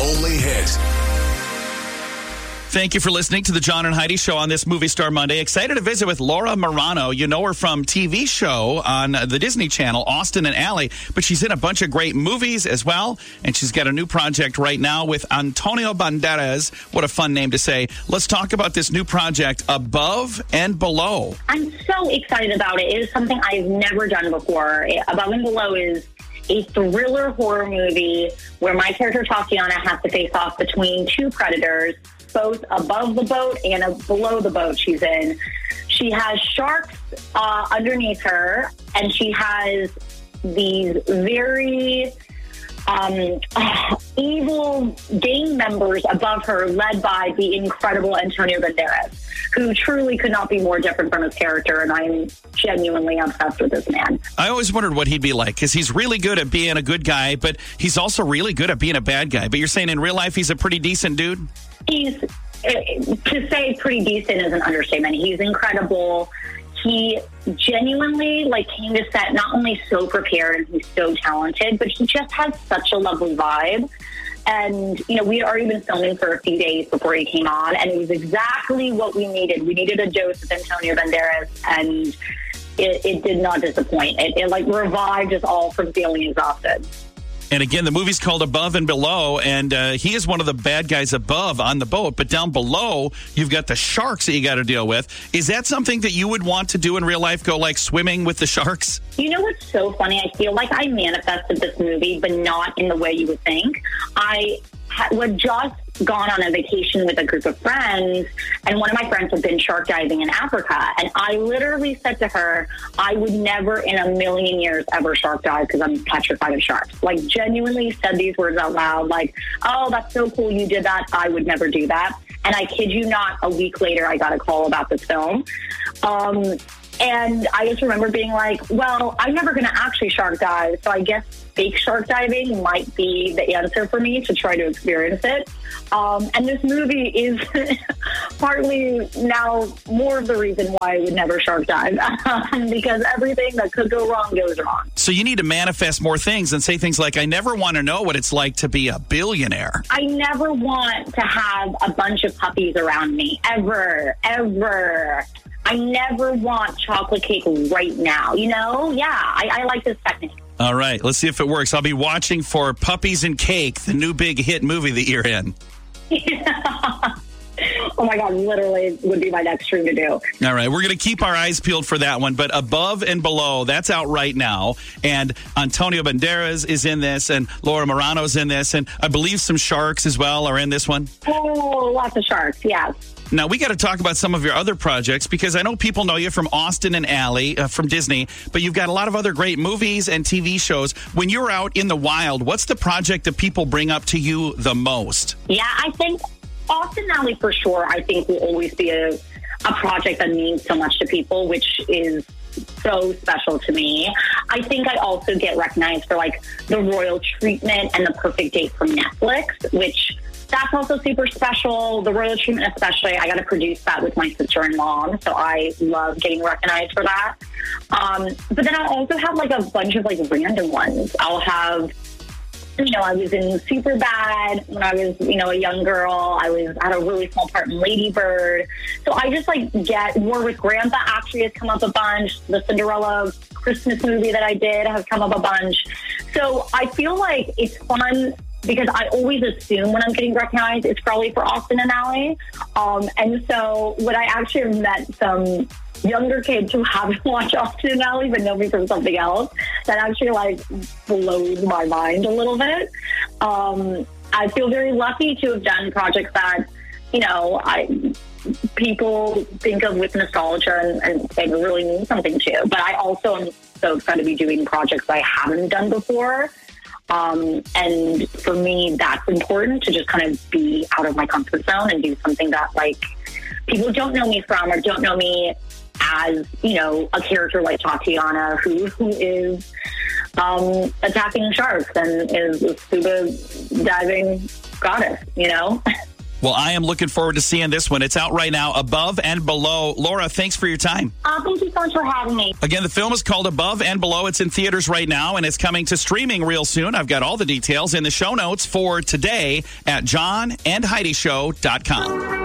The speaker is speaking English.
only hit. Thank you for listening to the John and Heidi Show on this Movie Star Monday. Excited to visit with Laura Marano. You know her from TV show on the Disney Channel, Austin and Ally, but she's in a bunch of great movies as well, and she's got a new project right now with Antonio Banderas. What a fun name to say. Let's talk about this new project, Above and Below. I'm so excited about it. It is something I've never done before. Above and Below is a thriller horror movie where my character Tatiana has to face off between two predators, both above the boat and below the boat she's in. She has sharks underneath her, and she has these very evil gang members above her, led by the incredible Antonio Banderas, who truly could not be more different from his character, and I'm genuinely obsessed with this man. I always wondered what he'd be like, because he's really good at being a good guy, but he's also really good at being a bad guy. But you're saying in real life he's a pretty decent dude? He's, to say pretty decent is an understatement. He's incredible. He genuinely came to set not only so prepared and he's so talented, but he just has such a lovely vibe. And, we had already been filming for a few days before he came on, and it was exactly what we needed. We needed a dose of Antonio Banderas, and it did not disappoint. It revived us all from feeling exhausted. And again, the movie's called Above and Below, and he is one of the bad guys above on the boat, but down below, you've got the sharks that you got to deal with. Is that something that you would want to do in real life, go swimming with the sharks? You know what's so funny? I feel like I manifested this movie, but not in the way you would think. I had just gone on a vacation with a group of friends, and one of my friends had been shark diving in Africa, and I literally said to her, I would never in a million years ever shark dive because I'm petrified of sharks. Genuinely said these words out loud, oh, that's so cool you did that. I would never do that. And I kid you not, a week later, I got a call about this film. And I just remember being well, I'm never going to actually shark dive, so I guess fake shark diving might be the answer for me to try to experience it. And this movie is partly now more of the reason why I would never shark dive, because everything that could go wrong goes wrong. So you need to manifest more things and say things like, I never want to know what it's like to be a billionaire. I never want to have a bunch of puppies around me, ever, ever. I never want chocolate cake right now, Yeah, I like this technique. All right, let's see if it works. I'll be watching for Puppies and Cake, the new big hit movie that you're in. Oh, my God, literally would be my next dream to do. All right, we're going to keep our eyes peeled for that one. But Above and Below, that's out right now. And Antonio Banderas is in this, and Laura Marano's in this. And I believe some sharks as well are in this one. Oh, lots of sharks, yes. Now, we got to talk about some of your other projects, because I know people know you from Austin and Ally from Disney, but you've got a lot of other great movies and TV shows. When you're out in the wild, what's the project that people bring up to you the most? Yeah, I think Austin and Ally for sure, I think will always be a project that means so much to people, which is so special to me. I think I also get recognized for the royal treatment and The Perfect Date from Netflix, which that's also super special. The royal treatment especially, I got to produce that with my sister and mom, so I love getting recognized for that. But then I'll also have a bunch of random ones. I'll have, I was in Superbad when I was, a young girl. I had a really small part in Lady Bird. So I just get Warwick Grandpa actually has come up a bunch. The Cinderella Christmas movie that I did has come up a bunch. So I feel like it's fun, because I always assume when I'm getting recognized, it's probably for Austin and Ally. And so when I actually have met some younger kids who haven't watched Austin and Ally but know me from something else, that actually blows my mind a little bit. I feel very lucky to have done projects that, people think of with nostalgia and really mean something to. But I also am so excited to be doing projects I haven't done before. And for me, that's important, to just kind of be out of my comfort zone and do something that people don't know me from, or don't know me as, a character like Tatiana who is attacking sharks and is a scuba diving goddess, Well, I am looking forward to seeing this one. It's out right now, Above and Below. Laura, thanks for your time. Thank you so much for having me. Again, the film is called Above and Below. It's in theaters right now, and it's coming to streaming real soon. I've got all the details in the show notes for today at johnandheidishow.com.